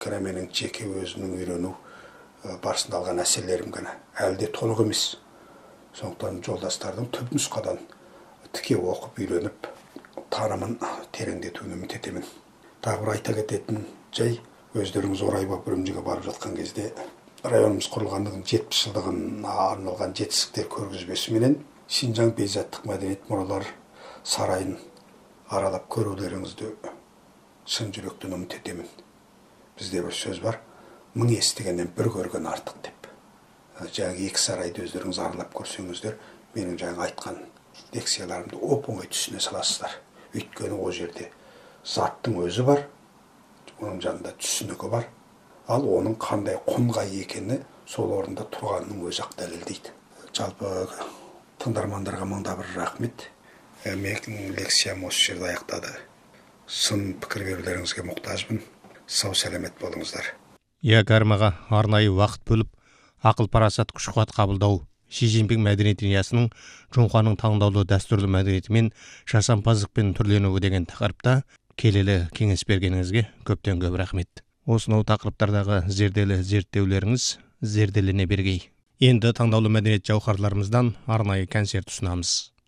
кінә менің жеке өзінің үйрену барысында алған әсерлерім ғана әлі де толық емес. Сондықтан жолдастардың түп нұсқадан тіке оқып үйреніп, танымын тереңдетуін үміт етемін. Тағы бір айта кететін жай, өздеріңіз Орайбап үрімжіге барып жатқан кезде районымыз құрылғандығын 70 жылдығына арналған жетістіктер көргізбесіменен Шинжаң бейзаттық мәдениет мұралар сарайын аралап көрулеріңізді шын жүректен үміт етемін. Бізде бір сөз бар, 1000 естігеннен 1 көрген артық деп. Жаңағы 2 сарайды өздеріңіз аралап көрсеңіздер, менің жаңа айтқан лекцияларымды оп-оңай түсіне саласыздар. Өйткені о жерде заттың өзі бар, оның жанында түсінігі бар, ал оның қандай құнға екені сол орында тұрғанның өзі ақ дәлелдейді. Жалпы тыңдармандарға мыңда бір рахмет. Менің лекциям осы жерде аяқтады. Сын пікір берулеріңізге мұқтажбын. Сау сәлемет болыңыздар. Гармаға арнайы уақыт бөліп, ақыл-парасат күш-қуат қабылдау, Ши Цзиньпин мәдениет идеясының Жоңханың таңдаулы дәстүрлі мәдениеті мен жасампаздықпен түрленуі деген тақырыпта келелі кеңес бергеніңізге көптен көп рахмет. Осынау тақырыптардағы зерделі зерттеулеріңіз зерделене бергей. Енді таңдаулы мәдениет жауһарларымыздан арнайы концерт ұсынамыз.